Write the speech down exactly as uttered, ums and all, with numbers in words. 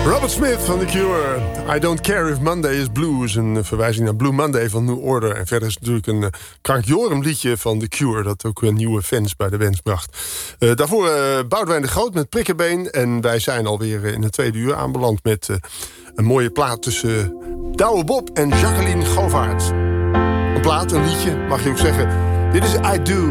Robert Smith van The Cure. I don't care if Monday is blues. Een verwijzing naar Blue Monday van New Order. En verder is het natuurlijk een uh, krankjorum liedje van The Cure. Dat ook uh, nieuwe fans bij de wens bracht. Uh, daarvoor uh, Boudewijn de Groot met Prikkenbeen. En wij zijn alweer uh, in het tweede uur aanbeland met uh, een mooie plaat tussen uh, Douwe Bob en Jacqueline Govaert. Een plaat, een liedje, mag je ook zeggen. Dit is I Do.